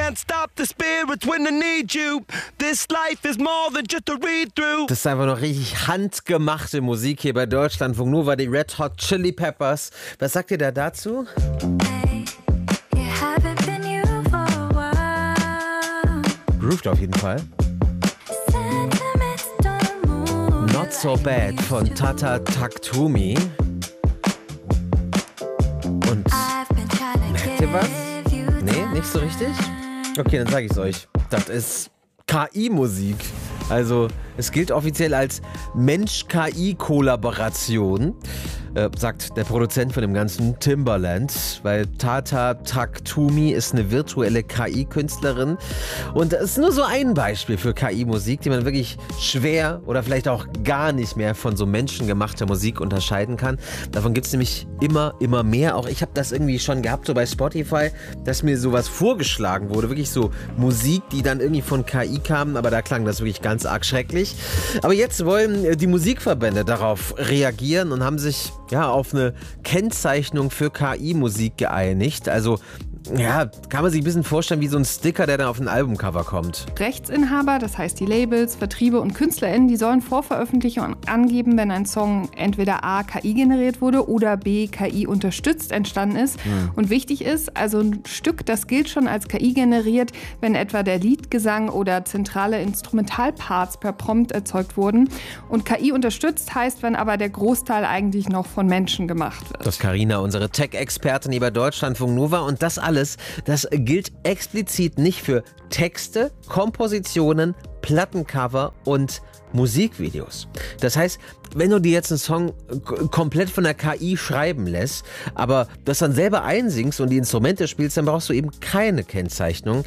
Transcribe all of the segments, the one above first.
can't stop the spirits when I need you. This life is more than just a read-through. Das ist einfach noch richtig handgemachte Musik hier bei Deutschlandfunk Nova, die Red Hot Chili Peppers. Was sagt ihr da dazu? Grooved auf jeden Fall. Not So Bad von Tata Taktumi. Und merkt ihr was? Nee, nicht so richtig? Okay, dann sage ich es euch. Das ist KI-Musik. Also es gilt offiziell als Mensch-KI-Kollaboration, sagt der Produzent von dem ganzen Timbaland, weil Tata Taktumi ist eine virtuelle KI-Künstlerin und das ist nur so ein Beispiel für KI-Musik, die man wirklich schwer oder vielleicht auch gar nicht mehr von so menschengemachter Musik unterscheiden kann. Davon gibt es nämlich immer mehr. Auch ich habe das irgendwie schon gehabt, so bei Spotify, dass mir sowas vorgeschlagen wurde, wirklich so Musik, die dann irgendwie von KI kam, aber da klang das wirklich ganz arg schrecklich. Aber jetzt wollen die Musikverbände darauf reagieren und haben sich auf eine Kennzeichnung für KI-Musik geeinigt. Also ja, kann man sich ein bisschen vorstellen wie so ein Sticker, der dann auf ein Albumcover kommt. Rechtsinhaber, das heißt die Labels, Vertriebe und KünstlerInnen, die sollen vor Veröffentlichung angeben, wenn ein Song entweder A, KI generiert wurde oder B, KI unterstützt entstanden ist. Und wichtig ist, also ein Stück, das gilt schon als KI generiert, wenn etwa der Liedgesang oder zentrale Instrumentalparts per Prompt erzeugt wurden. Und KI unterstützt heißt, wenn aber der Großteil eigentlich noch von Menschen gemacht wird. Das ist Carina, unsere Tech-Expertin hier bei Deutschlandfunk Nova, und das alles, das gilt explizit nicht für Texte, Kompositionen, Plattencover und Musikvideos. Das heißt, wenn du dir jetzt einen Song komplett von der KI schreiben lässt, aber das dann selber einsingst und die Instrumente spielst, dann brauchst du eben keine Kennzeichnung.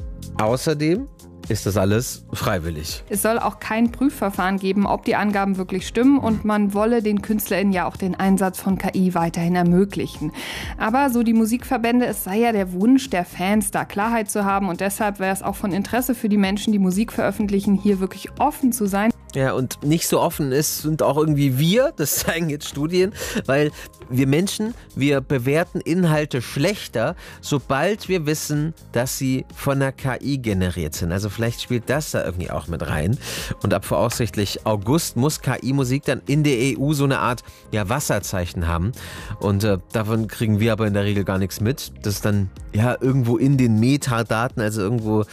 Außerdem ist das alles freiwillig. Es soll auch kein Prüfverfahren geben, ob die Angaben wirklich stimmen, und man wolle den KünstlerInnen ja auch den Einsatz von KI weiterhin ermöglichen. Aber so die Musikverbände, es sei ja der Wunsch der Fans, da Klarheit zu haben, und deshalb wäre es auch von Interesse für die Menschen, die Musik veröffentlichen, hier wirklich offen zu sein. Ja, und nicht so offen sind auch irgendwie wir, das zeigen jetzt Studien, weil wir Menschen, wir bewerten Inhalte schlechter, sobald wir wissen, dass sie von der KI generiert sind. Also vielleicht spielt das da irgendwie auch mit rein. Und ab voraussichtlich August muss KI-Musik dann in der EU so eine Art Wasserzeichen haben. Und davon kriegen wir aber in der Regel gar nichts mit. Das ist dann irgendwo in den Metadaten, also irgendwo,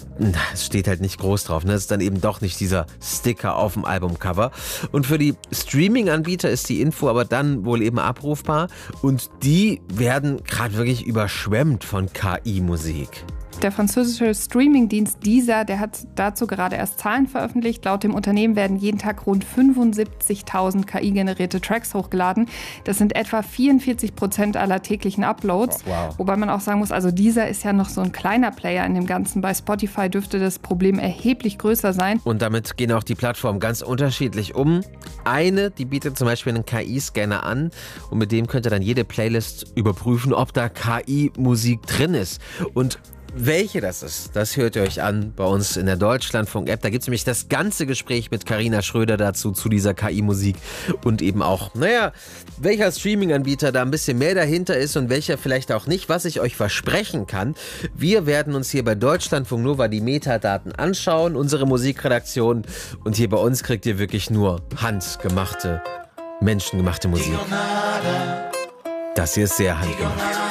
es steht halt nicht groß drauf, ne? Das ist dann eben doch nicht dieser Sticker auf dem Albumcover. Und für die Streaming-Anbieter ist die Info aber dann wohl eben abrufbar, und die werden gerade wirklich überschwemmt von KI-Musik. Der französische Streamingdienst Deezer, der hat dazu gerade erst Zahlen veröffentlicht. Laut dem Unternehmen werden jeden Tag rund 75.000 KI-generierte Tracks hochgeladen. Das sind etwa 44% aller täglichen Uploads. Wow. Wobei man auch sagen muss, also Deezer ist ja noch so ein kleiner Player in dem Ganzen. Bei Spotify dürfte das Problem erheblich größer sein. Und damit gehen auch die Plattformen ganz unterschiedlich um. Eine, die bietet zum Beispiel einen KI-Scanner an, und mit dem könnt ihr dann jede Playlist überprüfen, ob da KI-Musik drin ist. Und welche das ist, das hört ihr euch an bei uns in der Deutschlandfunk-App. Da gibt es nämlich das ganze Gespräch mit Carina Schröder dazu, zu dieser KI-Musik, und eben auch, welcher Streaming-Anbieter da ein bisschen mehr dahinter ist und welcher vielleicht auch nicht. Was ich euch versprechen kann, wir werden uns hier bei Deutschlandfunk Nova die Metadaten anschauen, unsere Musikredaktion, und hier bei uns kriegt ihr wirklich nur handgemachte, menschengemachte Musik. Das hier ist sehr handgemacht.